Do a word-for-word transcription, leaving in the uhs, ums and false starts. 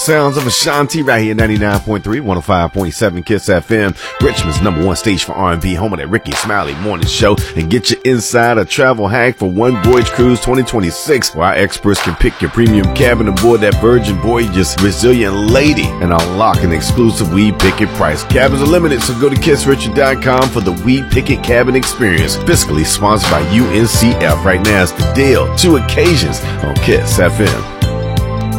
sounds of Ashanti right here, ninety-nine point three, one oh five point seven Kiss F M, Richmond's number one station for R and B, home of that Ricky Smiley morning show, and get you inside a travel hack for One Voyage Cruise twenty twenty-six, where our experts can pick your premium cabin aboard that Virgin Voyages Resilient Lady and unlock an exclusive weed picket price. Cabins are limited, so go to kiss richard dot com for the weed picket cabin experience. Fiscally sponsored by U N C F. Right now, it's the deal. Two occasions on Kiss F M.